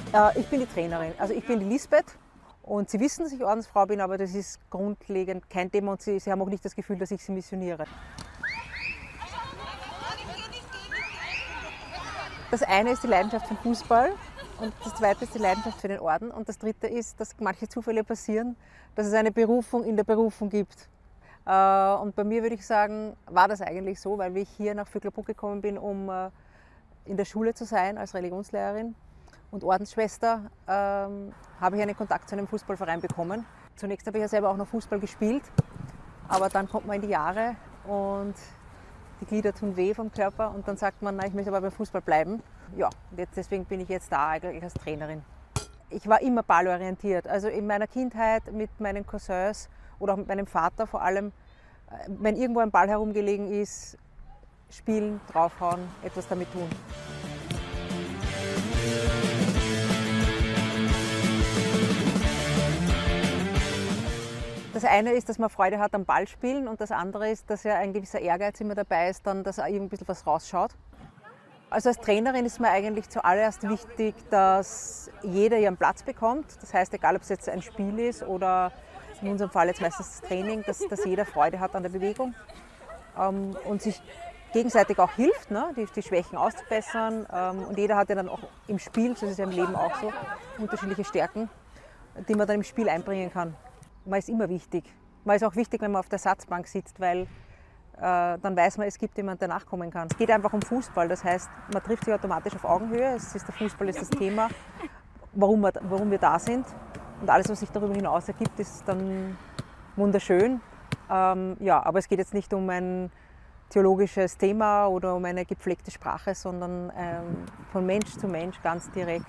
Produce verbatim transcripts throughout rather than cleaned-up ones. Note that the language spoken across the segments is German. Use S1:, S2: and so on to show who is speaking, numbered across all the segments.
S1: Äh, ich bin die Trainerin, also ich bin die Lisbeth und Sie wissen, dass ich Ordensfrau bin, aber das ist grundlegend kein Thema und Sie, Sie haben auch nicht das Gefühl, dass ich Sie missioniere. Das eine ist die Leidenschaft für Fußball und das zweite ist die Leidenschaft für den Orden und das dritte ist, dass manche Zufälle passieren, dass es eine Berufung in der Berufung gibt. Äh, Und bei mir würde ich sagen, war das eigentlich so, weil ich hier nach Vöcklerbruck gekommen bin, um äh, in der Schule zu sein als Religionslehrerin und Ordensschwester, ähm, habe ich einen Kontakt zu einem Fußballverein bekommen. Zunächst habe ich ja selber auch noch Fußball gespielt, aber dann kommt man in die Jahre und die Glieder tun weh vom Körper und dann sagt man, na, ich möchte aber beim Fußball bleiben. Ja, jetzt, deswegen bin ich jetzt da eigentlich als Trainerin. Ich war immer ballorientiert. Also in meiner Kindheit mit meinen Cousins oder auch mit meinem Vater vor allem, wenn irgendwo ein Ball herumgelegen ist, spielen, draufhauen, etwas damit tun. Das eine ist, dass man Freude hat am Ballspielen und das andere ist, dass ja ein gewisser Ehrgeiz immer dabei ist, dann, dass auch ein bisschen was rausschaut. Also als Trainerin ist mir eigentlich zuallererst wichtig, dass jeder ihren Platz bekommt. Das heißt, egal ob es jetzt ein Spiel ist oder in unserem Fall jetzt meistens das Training, dass, dass jeder Freude hat an der Bewegung ähm, und sich gegenseitig auch hilft, ne, die, die Schwächen auszubessern. Ähm, und jeder hat ja dann auch im Spiel, so ist es ja im Leben auch so, unterschiedliche Stärken, die man dann im Spiel einbringen kann. Man ist immer wichtig. Man ist auch wichtig, wenn man auf der Ersatzbank sitzt, weil äh, dann weiß man, es gibt jemanden, der nachkommen kann. Es geht einfach um Fußball, das heißt, man trifft sich automatisch auf Augenhöhe. Es ist der Fußball ist das Thema, warum wir, warum wir da sind. Und alles, was sich darüber hinaus ergibt, ist dann wunderschön. Ähm, ja, aber es geht jetzt nicht um ein theologisches Thema oder um eine gepflegte Sprache, sondern ähm, von Mensch zu Mensch ganz direkt.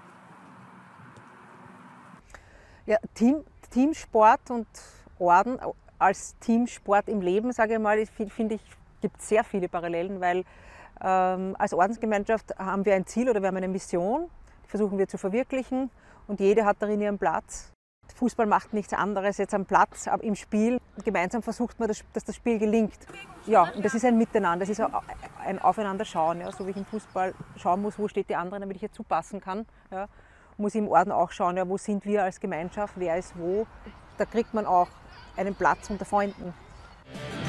S1: Ja, Team, Teamsport und Orden als Teamsport im Leben, sage ich mal, finde ich, gibt es sehr viele Parallelen, weil ähm, als Ordensgemeinschaft haben wir ein Ziel oder wir haben eine Mission, die versuchen wir zu verwirklichen und jede hat darin ihren Platz. Fußball macht nichts anderes jetzt am Platz, aber im Spiel gemeinsam versucht man, dass, dass das Spiel gelingt. Ja, und das ist ein Miteinander, das ist ein Aufeinanderschauen, ja, so wie ich im Fußball schauen muss, wo steht die andere, damit ich ihr zupassen kann. Ja. Muss ich im Orden auch schauen, ja, wo sind wir als Gemeinschaft, wer ist wo. Da kriegt man auch einen Platz unter Freunden.